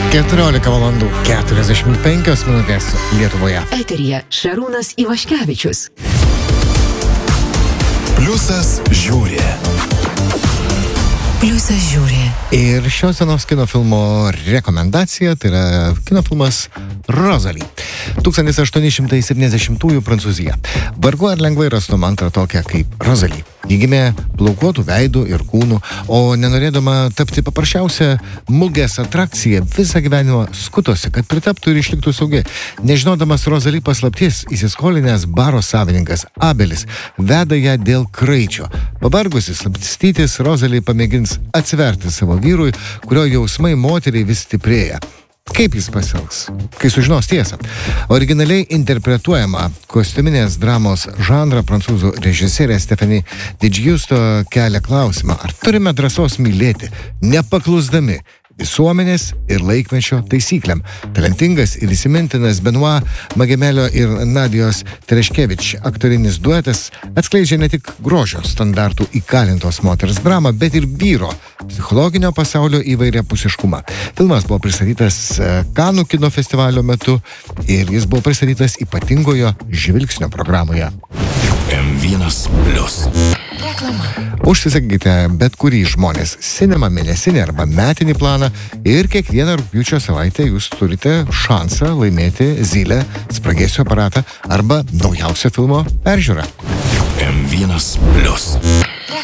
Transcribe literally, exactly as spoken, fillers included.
keturiolika valandų keturiasdešimt penkios minutės Lietuvoje. Eteryje Šarūnas Ivaškevičius. Pliusas žiūri. Pliusas žiūri. Ir šios dienos kino filmo rekomendacija, tai yra kino filmas Rosalie. tūkstantis aštuoni šimtai septyniasdešimtųjų Prancūzija. Vargu ar lengvai rastum antrą tokią kaip Rosalie. Ji gimė plaukuotų veidų ir kūnų, o nenorėdama tapti paprasčiausia mugės atrakcija, visą gyvenimą skutosi, kad pritaptų ir išliktų saugi. Nežinodamas Rosalie paslapties, įsiskolinęs baro savininkas Abelis veda ją dėl kraičio. Pavargusi slapstytis, Rosalie pamėgins atsiverti savo vyrui, kurio jausmai moteriai vis stiprėja. Kaip jis pasielgs, kai sužinos tiesą? Originaliai interpretuojama kostiuminės dramos žanrą prancūzų režisierė Stephanie Didžiusto kelia klausimą, ar turime drąsos mylėti, nepaklusdami visuomenės ir laikmečio taisyklėm. Talentingas ir įsimintinas Benoit Magemelio ir Nadijos Tereškevič aktorinis duetas atskleidžia ne tik grožio standartų įkalintos moters dramą, bet ir vyro psichologinio pasaulio įvairiapusiškumą. Filmas buvo pristatytas Kanų kino festivalio metu ir jis buvo pristatytas ypatingojo žvilgsnio programoje. M vienas plius. Reklama. Užsisakykite bet kurį žmonės sinema mėnesinį arba metinį planą ir kiekvieną rugpjūčio savaitę jūs turite šansą laimėti Zylę spragėsių aparatą arba naujausią filmo peržiūrą. M vienas plius.